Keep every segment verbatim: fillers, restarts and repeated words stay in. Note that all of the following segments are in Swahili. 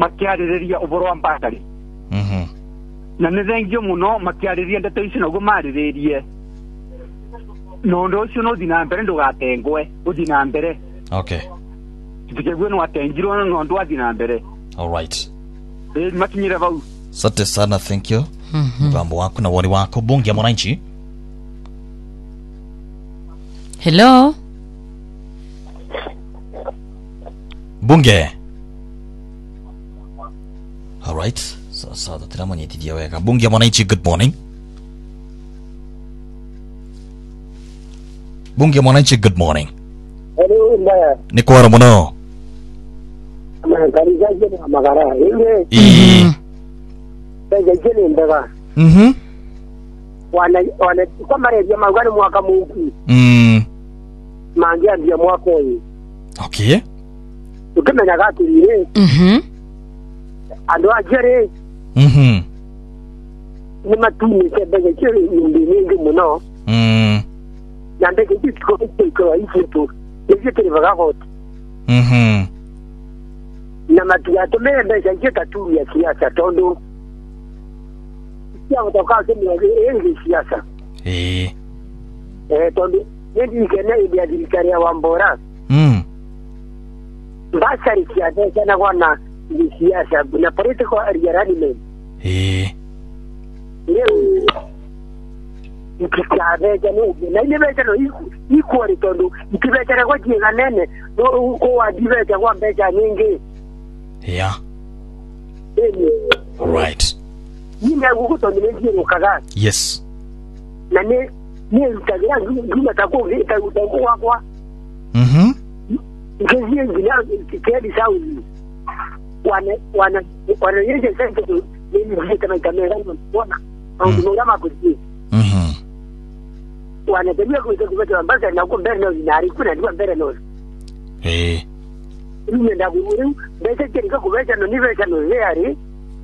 makiaririria uboro wa mbakari mhm na nithengio muno makiaririria ndeto ici no gumariririe no ndo cio no thina mbere ndugatengwe uthina mbere. Okay, tutikegwe no atengirwo no ndo athina mbere. all right, eh makinyira bau. Asante sana, thank you. Mhm. Mgambo wako na wali wako. Bunge ya Mwananchi. Hello. Bunge. All right. So so tatira mwenye tidia weka. Bunge ya Mwananchi, good morning. Bunge ya Mwananchi, good morning. Hello, mbaya. Ni kwa Ramono. Karijaje na magara. Ile. Eh. Karijaje ndaga. Mhm. Wana wana kwa mara ya magari mwaka mungu. Mm. Mangia ndia mwaka hii. Okay. Ukimenya gati ile. Mhm. Ando ajere. Mhm. Ni matuni sebege chiri ndi ningi muno. Mm. Na ndege kitiko kitiko ikitu. Nikitiri vagako. Mhm. Na matia tumele mbele jeta tu ya siasa tondo. Sia kutoka sema ile siasa. Eh. Eh tondo ndi kene ile dirikaria wa mbora. Mm. Basari siasa sana wana ni siasa na political arrangement. Eh. Leo ikikabe jano na ile beja no iko ri tondo ikibeja kwa jinga nene no ko wa dibeja kwa beja nyingi. Yeah. Eni. All right. Ni na gukuto ni ndio kaga. Yes. Na ne ni utagira ngina tako vita utakuwa kwa. Mhm. Ngezi ngina kedi saudi. Wana wana wana yeye sasa ni ni kama kamera mbona au ngoma kuzi. Mhm. Wana tabia kuweza kupata mbasa na kwa mbele na zinari kuna ndio mbele no. Eh. Ni ndio nguru bese kirika kuweza no niwe kana yari.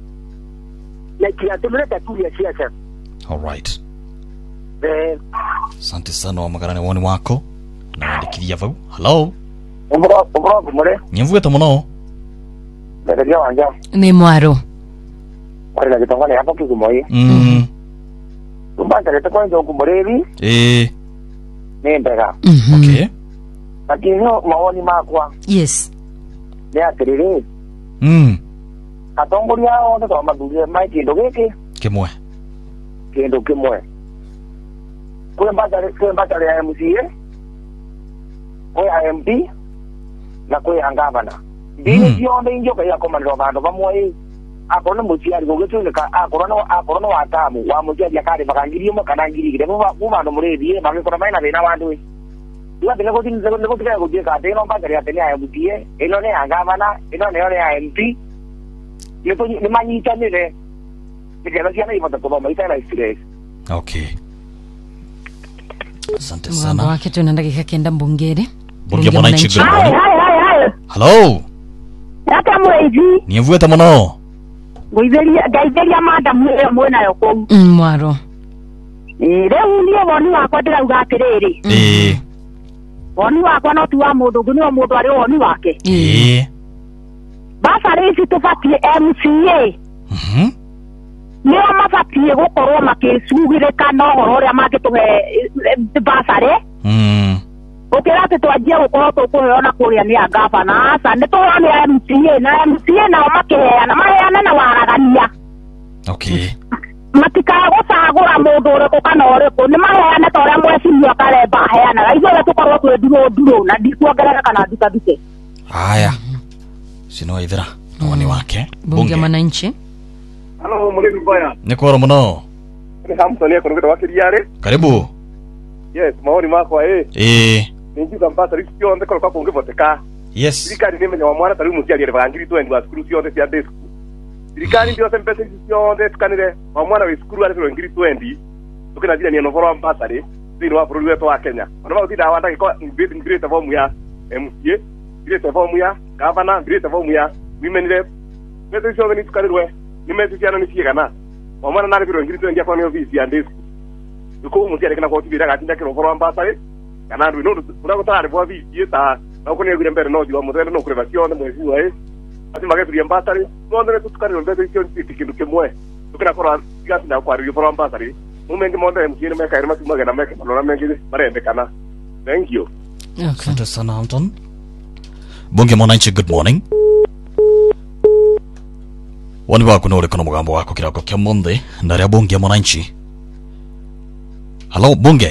Na kia tumleta tu ya siasa. All right. Eh. Asante sana wa magarani woni wako. Na wandikiria vau. Hello. Umbro umbro kumure. Nyemvueta muno. Ndio wanja. Ni mwaro. Wale na kitongane hapo kigumoi. Mhm. Kumbanda leta kwa ndio kumureri. Eh. Nembega. Mhm. Okay. Lakini maoni makwa. Yes. Ni atiriri. Mm. Atongoria ao ndo madurie mai kindu giki. Kimwe. Kindu kimwe. Kwa mbada kwa mbada ya M C A. Kwa M P. Na kwa ngavana. Ndine cionde injoka ya komando bandu bamwe. Akona muciari gugitunika akona no akona no atamu wa muciari akari bakangirio mo kana ngirigire bo bo bandu murithie bagikora maina bina bandu. Iwa tene ko tin ko tika ko jeka teno mbada ya tene ya M P A. Ino ne ngavana, ino ne ya M P. Yeto ni manyita nile. Nikela siana ipata kwa maita na stress. Okay. Asante Mgambo sana. wake tuna dakika kenda mbungere. Bunge Mwananchi, good morning. Hai hai hai. Hello. Hata mwezi. Nyemvueta muno. Ngoitheria ngaitheria madam mwe mwena yo kou. Mwaro. Rĩu niĩ woni wakwa ndĩrauga atĩrĩrĩ. Eh. Woni wakwa no tu wa mũndũ ũngĩ nĩwe mũndũ arĩ woni wake. Eh. Basarĩ ici tũbatiĩ M C A. Mhm. Nĩo mabatiĩ gũkorwo makĩcugĩrĩka na ũhoro ũrĩa mangĩtũhe basarĩ. Mm. Ũkĩra atĩ twanjie gũkorwo tũkũheo na kũrĩa nĩ a ngabana aca nĩ tũhane M C A na M C A nao makĩheana maheane na waragania. Okay. Matikaga gũcagũra mũndũ ũrĩkũ kana ũrĩkũ nĩ maheane ta ũrĩa mweciria karemba aheanaga ithuothe tũkorwo twĩ ndurũ ndurũ na ndikuongerera kana ndukandike. Haya. Sino ithira woni wake. Bunge Mwananchi. Halo mulemi baya. Nikoro muno. Ni Hamson yako ngito wakiriare. Karibu. Yes, maoni mako eh. Eh. Ninjuka mpasa risio onde kwa kwa ngivoteka. Yes. Serikali nimenya wa mwana tari muciari ere bangiri twendi wa skuru cionde cia desku. Serikali ndio sempesa cionde tukanire wa mwana wa skuru ari ro ngiri twendi. Tukina thina ni novoro mpasa ri. Thini wa buru wetu wa Kenya. Ona ba uthida wanda ko ngire ta bomu ya M C A, ngire ta bomu ya governor, ngire ta bomu ya women rep. Pesa cionde ni tukanirwe. Ni mesi ciana ni ciegana. Wa mwana nari ro ngiri twendi akwa ni ofisi ya desku. Uko muciari kana ko tibira gatinda kiro boro mpasa ri. Kana ndu no unagotara bwa visi ta na uko ni ngire mbere no jiwa muthende no kureva cionde mwezi wa eh. ati magethuria mbasari mondere tutukanirwo mbeca icio ti kindu kimwe tukira kora igatina kwaririo for mbasari mumengi monde mkini meka irima tumage na meka manora mengi marendekana. Thank you. Okay. Asante sana Hampton. Bunge mwananchi, good morning. Wani wako nore kono mugambo wako kirako kia monde ndari ya bunge mwananchi. Hello bunge.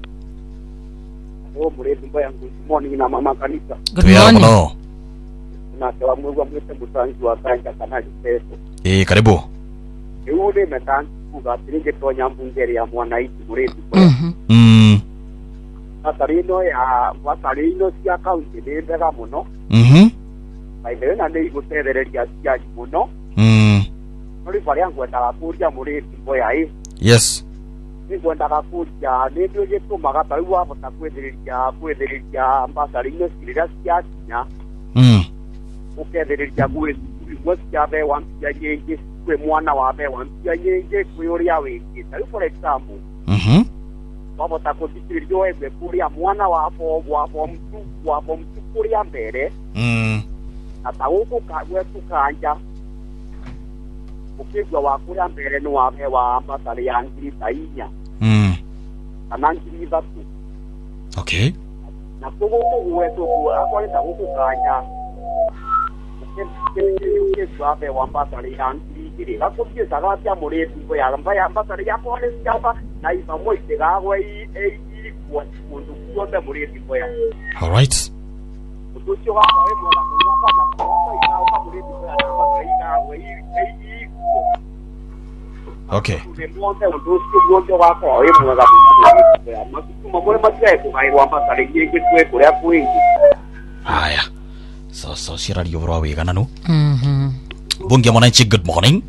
Oh, mrefu mbaya good morning na mama kanisa. Good morning. Hello. Na sewa mwego mwete musanji wa kanja kanali peso. Eh, karibu. Eule metanzi kuga tiringe tonya mbungeri ya mwananchi mrefu. Mhm. Mm. Atarino ya watarino sia kaunti ndega muno. Mhm. Baile na nei gutethereria cia muno. Mm. Nori bari ngwenda kuria mrefu mboya i. Yes. Ngwenda kuria ni ndio gitumaga tariu wabota kwethiriria kwethiriria ambasarino cirira cia kinya. Mm. Ukethiriria gwe gwe cia be wa cia nyingi kwe mwana wa be wa cia nyingi kwe uria wingi. Tariu for example. Mhm. Wabota kuthikiririo egwe kuria mwana wa bo wa bo mtu wa bo mtu kuria mbere. Mm. Ata guku kagwe tukanja. Ukigwa wa kuria mbere no wa be wa ambasari ya ngiri tainya. Mm. Kana ngiri thatu. Okay. Na kuguku gwetu kwa akwenda guku kanja. Ukigwa be wa ambasari ya ngiri ngiri. Gakuthie sagatia muretu kwa ya ambasari ya pole siapa na iba moite gagwe i i kwa kundu kuonde muretu kwa. All right. Utucio wa kwa mwana kwa na kwa ina kwa muretu kwa na ambasari gagwe i i Okay. Remonte utucio mwonde wa kwa mwana kwa masukuma mole matia kwa iro ambasari ngeke kwe kuria kwingi. Haya. So so shirari yobro wigana no. Mhm. Bunge mwananchi, good morning.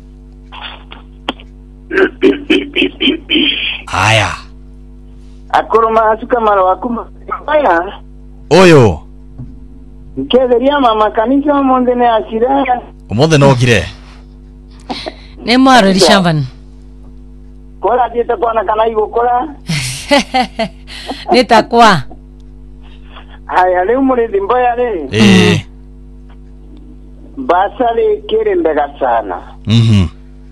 Haya. Akuruma asuka mara wakuma baya Oyo. nketheria mama kanisa monde ne asira Umothe no gire. Ne mwaro rishavan. kola dieta kwana kana igukora Nitakwa. haya leo muri dimboya le Eh. basale kirembega sana Mhm.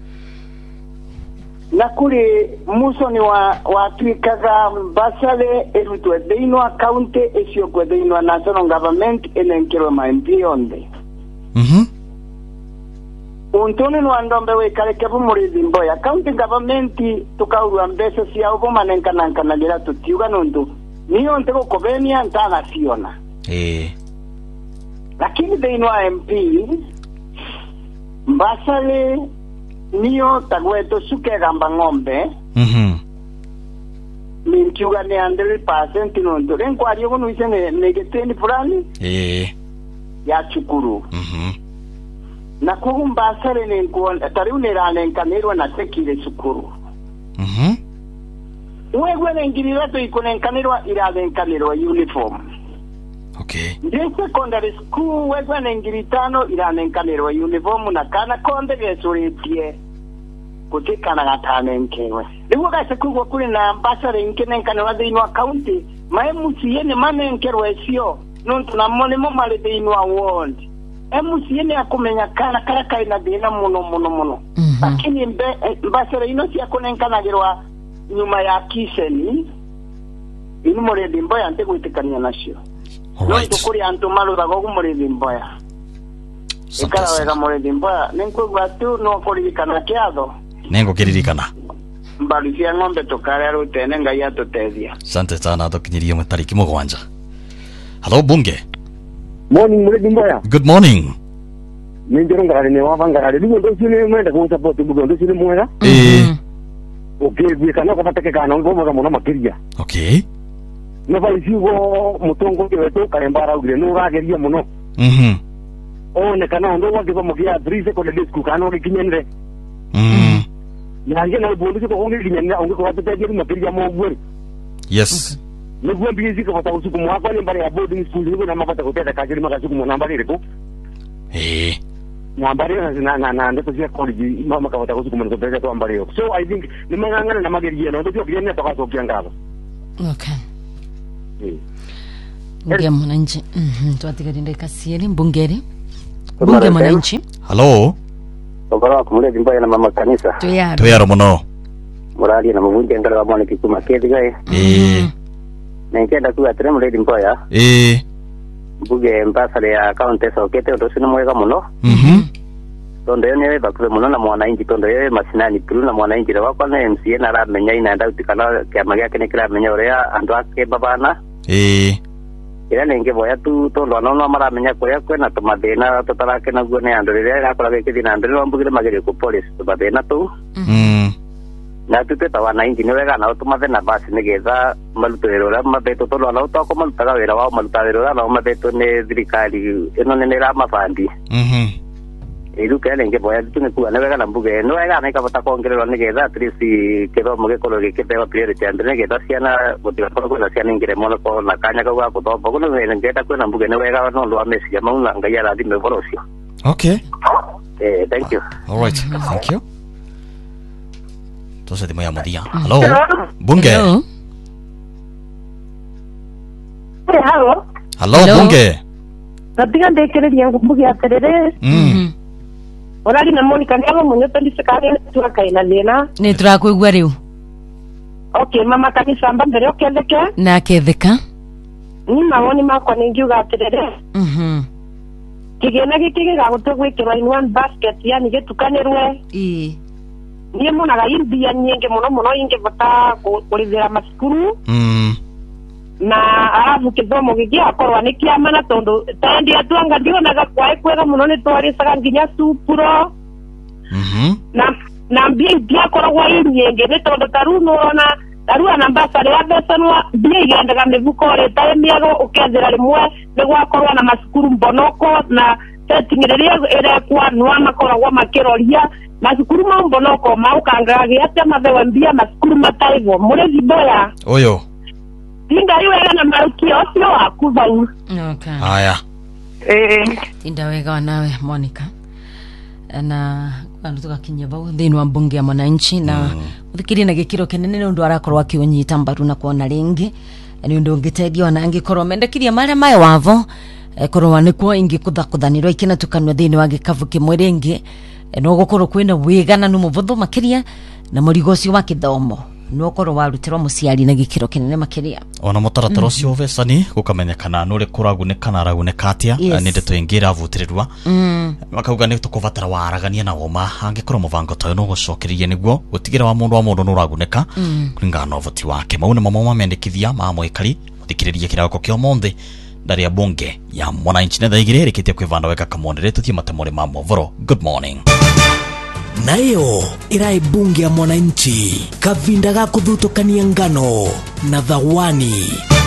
na kuri musoni wa watwikaga basale erutwe deino county esio kwa deino national government enenkero ma M P onde Mhm. untone no andombe we kale kepo muri dimboya county government tukaurwa mbesa cia ubo manenkana kana gira tutiuga nundu niyo ntego kovenia ntana siona Eh. lakini deino M P basale niyo tagweto suke gamba ngombe Mhm. minchuga ne hundred percent nundu renkwari yogo nuise ne negeteni fulani Eh. ya chukuru Mhm. na kugumbasale ne nkuona tariu ne rane nkanirwa na tekire chukuru Mhm. wewe ne ngirira to ikone nkanirwa irade nkanirwa uniform Okay. ndi secondary school wewe ne ngiritano irane nkanirwa uniform na kana konde gesuritie kutikana gatane nkewe niwo gase kugwa kuri na ambassador nkene nkanirwa deinwa county mae musiene manenkerwa esio nontu na mone mo male deinwa ward emusiene akumenya kana kala kaina dina muno muno muno Mhm. lakini mbe ambassador ino sia konenkanagirwa nyuma ya kiseni inu more dimbo ya nte kwitikania nasio All no right. tukuri antu malu da gogu more dimboya Asante ikara wega sana. more dimboya nenko gwatu no kuri kana kiado Nengo kiririkana. mbalu cia ng'ombe tukare rutene ngai atutethia Asante sana tukinyirie mutariki mugwanja. Hello bunge. Morning muri dimboya. Good morning. Ninjoro ngare ne wavangare. Digo ndo sine mwenda ko support bugo ndo sine mwera. Eh. Okay, bi kana ko patake kana ngo mo mo makiria. Okay. No ba isigo mutongo ke weto karembara ugire no rageria muno. Mhm. O ne kana ndo wa kiba mugia three ko le disku kana ke kinyenre. Mhm. Ya nge na bondu ko ngi kinyenre onge ko watu tege makiria mo gwe. Yes. Ne gwe bi zika pata usiku mo akwa mbare ya boarding school ngo na mapata ko teta kajiri makasuku mo nambari reko. Eh. Nambari na na na ndo sia college mama ka pata usiku mo ko teta to ambari. So I think ni mangangana na mageria no ndo kyo ne to ka so kyangaba. Okay. Bunge mwananchi. Mhm. Twatigarinde kasieri mbungeri. bunge mwananchi. Hello. Ogora kumule dimba na mama kanisa. Tuyaro. Tuyaro muno. Murali na muvunje ngala mwana kikuma kedi gae. Eh. Na ngenda kuwa tere mule dimba ya. Eh. Buge mbasale ya account esa kete odosi no mwega muno. Mhm. Tondo yone bakule muno na mwananchi tondo yeye masinani kulu na mwananchi wa kwa na M C N ara menya ina nda utikana kya magya kene kila menya orea andu ake babana. Eh. Ira nenge boya tu tondo no no mara menya kwa kwa na tomadena totarake na gune andu rere akora ke kidina andu no mbugire magere ku police tomadena tu. Mhm. Na tupe tawa na ingi niwega na tomadena basi negetha malutero la mabeto tondo na utoko malutaga wera wa malutero la na mabeto ne thirikari eno ne nera mafandi. Mhm. Iru kele nge boya tune kuwa newega na mbuge no wega na ikabata kongerero negetha at least kedo muge kolo ge kebewa priority and negetha ciana botiga kolo kwa ciana ingire mono ko na kanya ka gwa kutomba kuno ne ngeta kwena mbuge newega no ndo amesi ya mauna ngaya la dime borosio. Okay. Eh, thank you. All right. Thank you. Entonces dimo ya modia. Hello. Bunge. Hello. Hello. Hello, Hello. bunge. Natiga ndekereria mbuge aterere. Mm. Orari na Monica ngalo munyo tandisakare turakaina lena. Ni turakwigua riu. Okay, mama kanisa amba mbere okendeke. Na ketheka. Ni mawoni makwa ningiuga aterere. Mhm. Kigena giki gigagutugwikira in one basket yani gitukanirwe. Eh. Niĩ monaga imbia nyingĩ mũno mũno ingĩbota kũrĩhĩra macukuru Mm. na arabu gĩthomo gĩkĩ akorwa nĩ kĩamana tondũ tendi atuanga ndionaga kwaĩ kwega mũno nĩ twaricaga nginya cupuro Mhm. na na mbia ndiakoragwo i nyingĩ nĩ tondũ tarĩu nĩwona tarĩu ana mbasarĩ ya mbeca no mbia igendaga mĩbuko ĩtarĩ mĩago ũkethĩra rĩmwe nĩ gwakorwo na macukuru mbonoko na setting rĩrĩa ĩrekwa nĩwa makoragwo makĩroria macukuru ma mbonoko maukangagia atĩa mathewe mbia macukuru mataivo mũrĩthi boya Oyo. tinga iwega na marukia ũcio waku bau. Okay. Haya. Eh. Tinda wega nawe Monica. Na andu tugakinya bau thini wa bunge ya mwananchi na uthikiria na gikiro kinene nundu arakorwa akiunyita mbaru na kuona ringi ni undu ngitedio na angikorwo mendekiria mare maye wavo korwa nikuo ingi kuthakuthanirwa ikina tukanwa thini wa gikavu kimwe ringi no gukorwo kwina wigana nu mubuthu makiria na murigo ucio wa kithomo no korwo warutirwo muciari na gikiro kinene makiria Ona mutaratara ucio vecani gukamenyekana nuri kuragunekana araguneka atia Yes. ni ndeto ingira avutirirwa mm. makauga ni tukuvatara waragania na woma angikorwo muvango tayo no gucokereria niguo gutigira wa mundu wa mundu nuraguneka Mm. kuringana na voti wake mauna mama mamendekithia mamo ikari muthikiririe kirako kio monthe ndari ya bunge ya mwananchi ne thaigire rikitie kwivanda weka kamondere tutie matemore ma movoro. Good morning. Nayo irai bunge ya mwananchi kavinda ga kuthutukania ngano na thawani.